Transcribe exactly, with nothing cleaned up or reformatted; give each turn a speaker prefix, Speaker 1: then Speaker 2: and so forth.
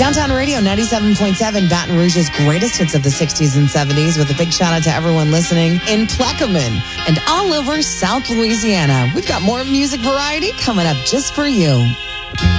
Speaker 1: Downtown Radio ninety-seven point seven, Baton Rouge's greatest hits of the sixties and seventies, with a big shout out to everyone listening in Plaquemine and all over South Louisiana. We've got more music variety coming up just for you.